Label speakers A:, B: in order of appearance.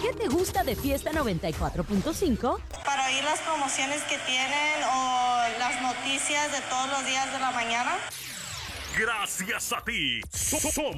A: ¿Qué te gusta de Fiesta 94.5?
B: Para oír las promociones que tienen o las noticias de todos los días de la mañana.
C: Gracias a ti.